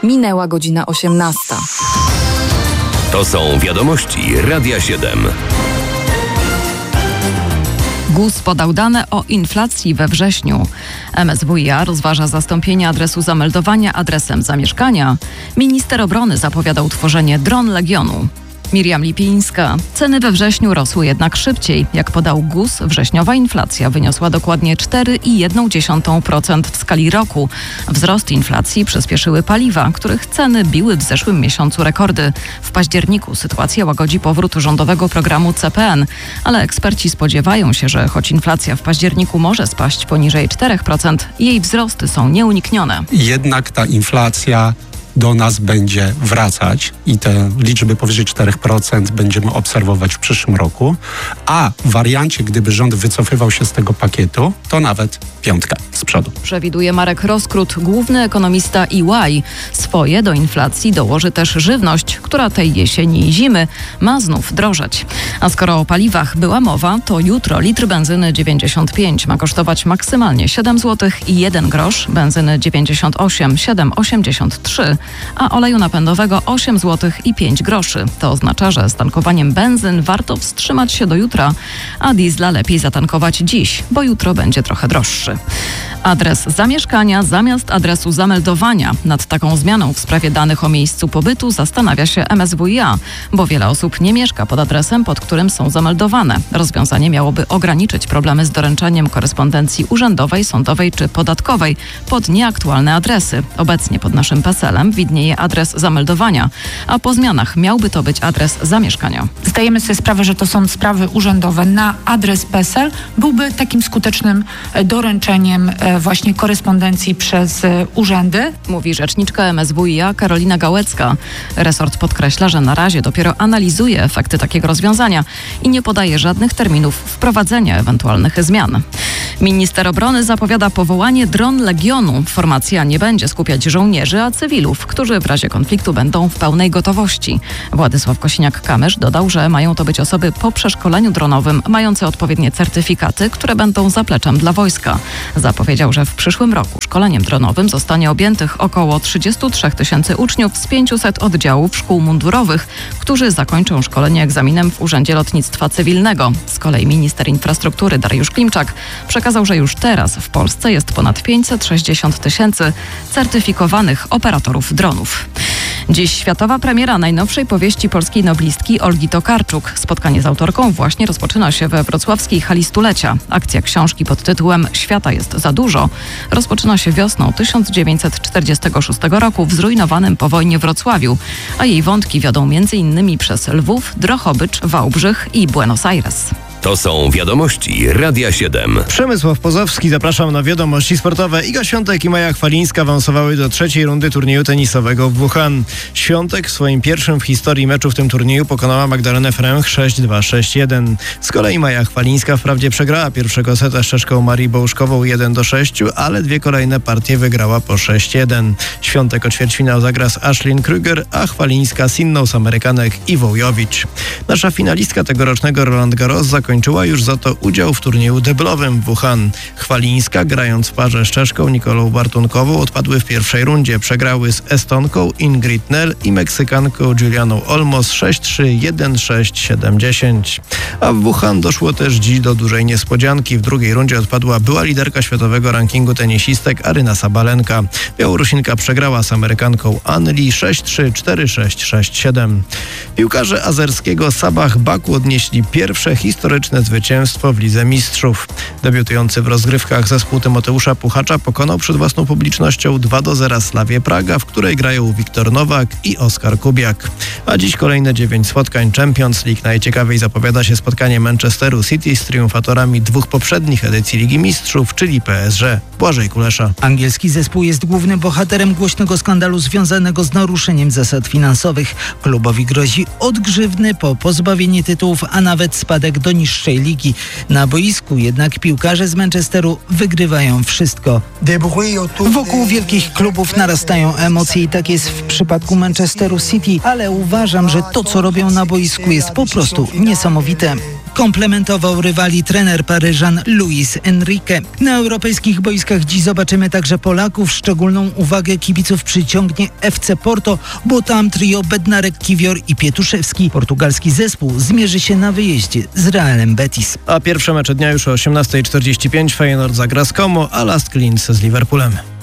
Minęła godzina 18. To są wiadomości Radia 7. GUS podał dane o inflacji we wrześniu. MSWiA rozważa zastąpienie adresu zameldowania adresem zamieszkania. Minister obrony zapowiadał tworzenie dron Legionu. Miriam Lipińska. Ceny we wrześniu rosły jednak szybciej. Jak podał GUS, wrześniowa inflacja wyniosła dokładnie 4,1% w skali roku. Wzrost inflacji przyspieszyły paliwa, których ceny biły w zeszłym miesiącu rekordy. W październiku sytuacja łagodzi powrót rządowego programu CPN, ale eksperci spodziewają się, że choć inflacja w październiku może spaść poniżej 4%, jej wzrosty są nieuniknione. Jednak ta inflacja do nas będzie wracać i te liczby powyżej 4% będziemy obserwować w przyszłym roku, a w wariancie, gdyby rząd wycofywał się z tego pakietu, to nawet 5 z przodu. Przewiduje Marek Roskrót, główny ekonomista EY. Swoje do inflacji dołoży też żywność, która tej jesieni i zimy ma znów drożeć. A skoro o paliwach była mowa, to jutro litr benzyny 95 ma kosztować maksymalnie 7 zł i 1 grosz, benzyny 98 7,83, a oleju napędowego 8 zł i 5 groszy. To oznacza, że z tankowaniem benzyn warto wstrzymać się do jutra, a diesla lepiej zatankować dziś, bo jutro będzie trochę droższy. Adres zamieszkania zamiast adresu zameldowania. Nad taką zmianą w sprawie danych o miejscu pobytu zastanawia się MSWiA, bo wiele osób nie mieszka pod adresem, pod którym są zameldowane. Rozwiązanie miałoby ograniczyć problemy z doręczaniem korespondencji urzędowej, sądowej czy podatkowej pod nieaktualne adresy. Obecnie pod naszym PESEL-em widnieje adres zameldowania, a po zmianach miałby to być adres zamieszkania. Zdajemy sobie sprawę, że to są sprawy urzędowe. Na adres PESEL byłby takim skutecznym doręczeniem właśnie korespondencji przez urzędy. Mówi rzeczniczka MSWiA Karolina Gałecka. Resort podkreśla, że na razie dopiero analizuje efekty takiego rozwiązania i nie podaje żadnych terminów wprowadzenia ewentualnych zmian. Minister obrony zapowiada powołanie dron Legionu. Formacja nie będzie skupiać żołnierzy, a cywilów, którzy w razie konfliktu będą w pełnej gotowości. Władysław Kosiniak-Kamysz dodał, że mają to być osoby po przeszkoleniu dronowym, mające odpowiednie certyfikaty, które będą zapleczem dla wojska. Zapowiedział, że w przyszłym roku szkoleniem dronowym zostanie objętych około 33 000 uczniów z 500 oddziałów szkół mundurowych, którzy zakończą szkolenie egzaminem w Urzędzie Lotnictwa Cywilnego. Z kolei minister infrastruktury Dariusz Klimczak przekazał, że już teraz w Polsce jest ponad 560 000 certyfikowanych operatorów dronów. Dziś światowa premiera najnowszej powieści polskiej noblistki Olgi Tokarczuk. Spotkanie z autorką właśnie rozpoczyna się we wrocławskiej hali stulecia. Akcja książki pod tytułem Świata jest za dużo rozpoczyna się wiosną 1946 roku w zrujnowanym po wojnie Wrocławiu, a jej wątki wiodą m.in. przez Lwów, Drohobycz, Wałbrzych i Buenos Aires. To są wiadomości Radia 7. Przemysław Pozowski, zapraszam na wiadomości sportowe. Iga Świątek i Maja Chwalińska awansowały do trzeciej rundy turnieju tenisowego w Wuhan. Świątek w swoim pierwszym w historii meczu w tym turnieju pokonała Magdalenę Fręch 6-2, 6-1. Z kolei Maja Chwalińska wprawdzie przegrała pierwszego seta z Czeszką Marią Bołuszkową 1-6, ale dwie kolejne partie wygrała po 6-1. Świątek o ćwierćfinał zagra z Ashlyn Kruger, a Chwalińska z inną z Amerykanek Iwą Jowicz. Nasza finalistka tegorocznego Roland Garros zakończyła już za to udział w turnieju deblowym w Wuhan. Chwalińska, grając w parze z Czeszką Nikolą Bartunkową, odpadły w pierwszej rundzie. Przegrały z Estonką Ingrid Nel i Meksykanką Julianą Olmos 6-3, 1-6, 7-10. A w Wuhan doszło też dziś do dużej niespodzianki. W drugiej rundzie odpadła była liderka światowego rankingu tenisistek Aryna Sabalenka. Białorusinka przegrała z Amerykanką Ann Lee 6-3, 4-6, 6-7. Piłkarze azerskiego Sabah Baku odnieśli pierwsze historyczne zwycięstwo w Lidze Mistrzów. Debiutujący w rozgrywkach zespół Tymoteusza Puchacza pokonał przed własną publicznością 2-0 Slawię Praga, w której grają Wiktor Nowak i Oskar Kubiak. A dziś kolejne 9 spotkań Champions League. Najciekawiej zapowiada się spotkanie Manchesteru City z triumfatorami dwóch poprzednich edycji Ligi Mistrzów, czyli PSG. Błażej Kulesza. Angielski zespół jest głównym bohaterem głośnego skandalu związanego z naruszeniem zasad finansowych. Klubowi grozi od grzywny po pozbawienie tytułów, a nawet spadek do niższej ligi. Na boisku jednak piłkarze z Manchesteru wygrywają wszystko. Wokół wielkich klubów narastają emocje i tak jest w przypadku Manchesteru City, ale uważam, że to, co robią na boisku, jest po prostu niesamowite. Komplementował rywali trener Paryżan Luis Enrique. Na europejskich boiskach dziś zobaczymy także Polaków. Szczególną uwagę kibiców przyciągnie FC Porto, bo tam trio Bednarek, Kiwior i Pietuszewski. Portugalski zespół zmierzy się na wyjeździe z Realem Betis. A pierwsze mecze dnia już o 18:45. Feyenoord zagra z Como, a Last Linz z Liverpoolem.